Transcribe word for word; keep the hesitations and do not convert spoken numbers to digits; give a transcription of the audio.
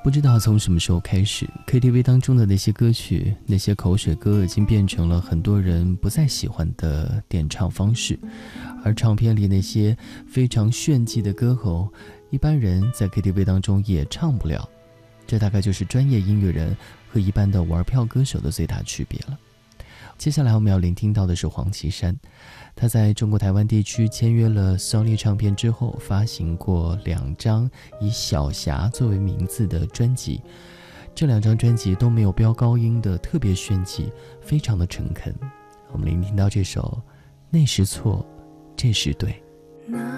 不知道从什么时候开始， K T V 当中的那些歌曲，那些口水歌已经变成了很多人不再喜欢的点唱方式，而唱片里那些非常炫技的歌喉，一般人在 K T V 当中也唱不了。这大概就是专业音乐人和一般的玩票歌手的最大区别了。接下来我们要聆听到的是黄绮珊，他在中国台湾地区签约了 Sony 唱片之后，发行过两张以小霞作为名字的专辑，这两张专辑都没有飙高音的特别炫技，非常的诚恳。我们聆听到这首那时错这时对。